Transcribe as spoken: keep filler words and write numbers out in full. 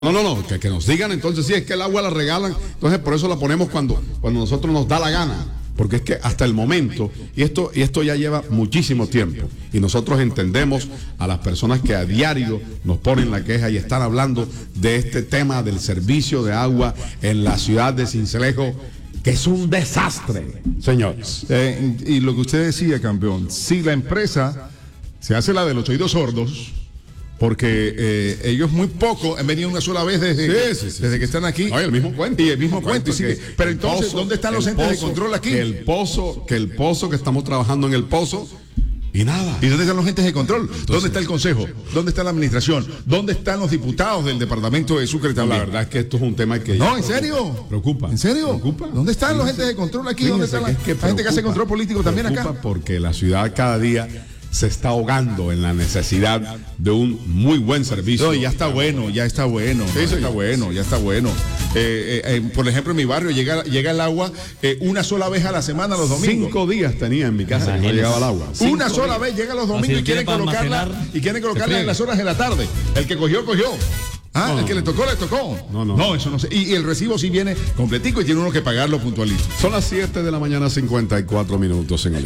No, no, no, que, que nos digan entonces si es que el agua la regalan, entonces por eso la ponemos cuando, cuando nosotros nos da la gana, porque es que hasta el momento, y esto, y esto ya lleva muchísimo tiempo, y nosotros entendemos a las personas que a diario nos ponen la queja y están hablando de este tema del servicio de agua en la ciudad de Sincelejo, que es un desastre, señores. Eh, y lo que usted decía, campeón, si la empresa se hace la de los oídos sordos, porque eh, ellos muy poco han venido una sola vez desde, sí, sí, sí, desde sí, que están aquí. No, el mismo cuento. Y el mismo cuento. Y sigue. Pero entonces, pozo, ¿dónde están los entes pozo, de control aquí? Que el pozo, que el pozo que estamos trabajando en el pozo y nada. ¿Y dónde están los entes de control? Entonces, ¿dónde está el consejo? ¿Dónde está la administración? ¿Dónde están los diputados del departamento de Sucre también? La verdad es que esto es un tema que No, ¿en serio? Preocupa. ¿En serio? Preocupa. ¿Dónde están los entes de control aquí? ¿Dónde está la, es que la gente que hace control político también acá? Porque la ciudad cada día se está ahogando en la necesidad de un muy buen servicio. No, ya está bueno, ya está bueno, Sí, ya sí. está bueno, ya está bueno. Eh, eh, eh, por ejemplo, en mi barrio llega, llega el agua eh, una sola vez a la semana los domingos. Cinco días tenía en mi casa que no llegaba el agua. Una Cinco sola días. vez llega los domingos Así y quieren para colocarla almacenar, y quieren se colocarla friega. en las horas de la tarde. El que cogió, cogió. Ah, No, el no, que no. le tocó, le tocó. No, no. No, eso no sé. Y, y el recibo sí viene completico y tiene uno que pagarlo puntualito. Son las siete de la mañana, cincuenta y cuatro minutos en el